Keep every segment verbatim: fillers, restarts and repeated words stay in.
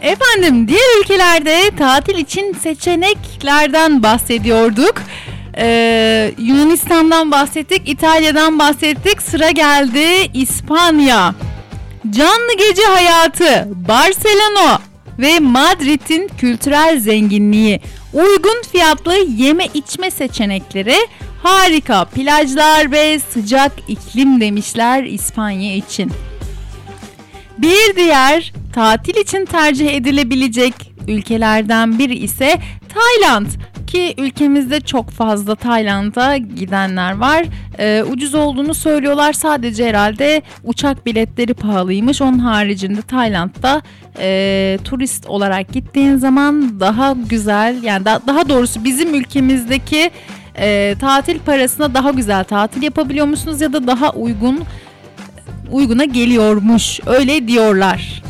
Efendim, diğer ülkelerde tatil için seçeneklerden bahsediyorduk. Ee, Yunanistan'dan bahsettik, İtalya'dan bahsettik. Sıra geldi İspanya. Canlı gece hayatı, Barcelona ve Madrid'in kültürel zenginliği, uygun fiyatlı yeme içme seçenekleri, harika plajlar ve sıcak iklim demişler İspanya için. Bir diğer tatil için tercih edilebilecek ülkelerden biri ise Tayland. Ki ülkemizde çok fazla Tayland'a gidenler var. Ee, ucuz olduğunu söylüyorlar. Sadece herhalde uçak biletleri pahalıymış. Onun haricinde Tayland'da e, turist olarak gittiğin zaman daha güzel, yani da, daha doğrusu bizim ülkemizdeki e, tatil parasına daha güzel tatil yapabiliyor musunuz ya da daha uygun uyguna geliyormuş. Öyle diyorlar.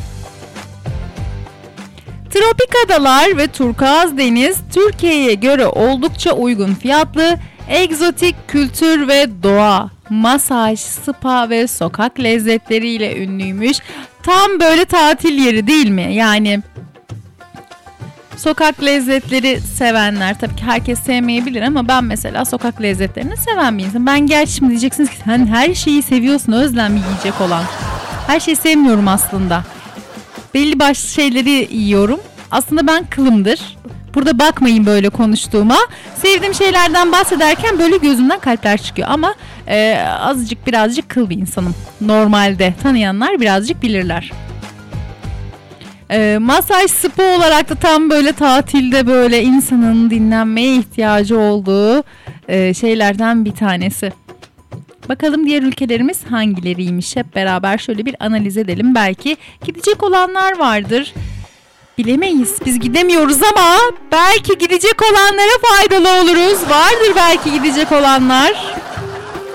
Tropik adalar ve turkuaz deniz Türkiye'ye göre oldukça uygun fiyatlı, egzotik kültür ve doğa, masaj, spa ve sokak lezzetleriyle ünlüymüş. Tam böyle tatil yeri değil mi? Yani sokak lezzetleri sevenler, tabii ki herkes sevmeyebilir ama ben mesela sokak lezzetlerini seven bir insanım. Ben gerçi şimdi diyeceksiniz ki sen her şeyi seviyorsun Özlem, yiyecek olan. Her şeyi sevmiyorum aslında. Belli başlı şeyleri yiyorum. Aslında ben kılımdır. Burada bakmayın böyle konuştuğuma. Sevdiğim şeylerden bahsederken böyle gözümden kalpler çıkıyor. Ama e, azıcık birazcık kıl bir insanım. Normalde tanıyanlar birazcık bilirler. E, masaj spa olarak da tam böyle tatilde böyle insanın dinlenmeye ihtiyacı olduğu e, şeylerden bir tanesi. Bakalım diğer ülkelerimiz hangileriymiş, hep beraber şöyle bir analiz edelim. Belki gidecek olanlar vardır. Bilemeyiz. Biz gidemiyoruz ama belki gidecek olanlara faydalı oluruz. Vardır belki gidecek olanlar.